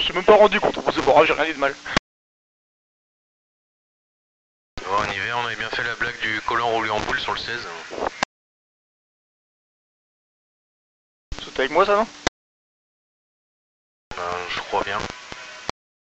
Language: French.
suis même pas rendu compte, c'est bon, j'ai rien dit de mal. Oh, en hiver, on avait bien fait la blague du collant roulé en boule sur le 16. C'était avec moi ça, non? Je crois bien.